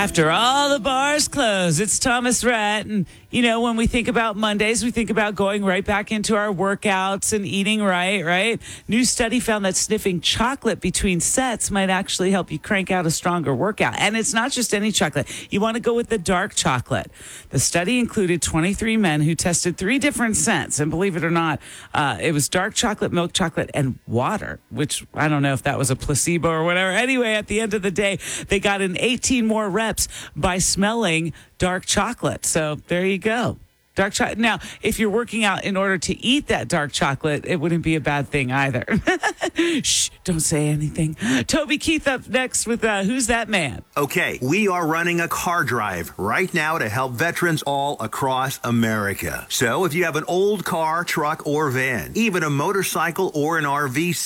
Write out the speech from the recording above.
After all the bars close, it's Thomas Rhett. And, when we think about Mondays, we think about going right back into our workouts and eating right? New study found that sniffing chocolate between sets might actually help you crank out a stronger workout. And it's not just any chocolate. You want to go with the dark chocolate. The study included 23 men who tested 3 different scents. And believe it or not, it was dark chocolate, milk chocolate, and water, which I don't know if that was a placebo or whatever. Anyway, at the end of the day, they got in 18 more reps by smelling dark chocolate. So there you go. Dark chocolate. Now, if you're working out in order to eat that dark chocolate, it wouldn't be a bad thing either. Shh, don't say anything. Toby Keith up next with Who's That Man? Okay, we are running a car drive right now to help veterans all across America. So if you have an old car, truck, or van, even a motorcycle or an RV,